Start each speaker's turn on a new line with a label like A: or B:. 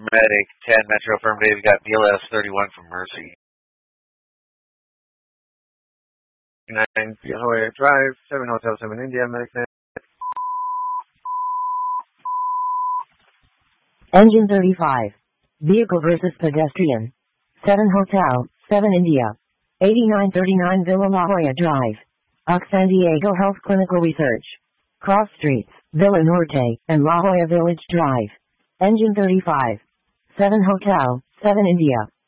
A: Medic 10 Metro Affirmative. You got BLS 31 from Mercy. 9 Ahoy Drive, 7 Hotel 7 India, Medic 9.
B: Engine 35. Vehicle versus pedestrian. 7 Hotel, 7 India. 8939 Villa La Jolla Drive. UC San Diego Health Clinical Research. Cross Streets, Villa Norte, and La Jolla Village Drive. Engine 35. 7 Hotel, 7 India.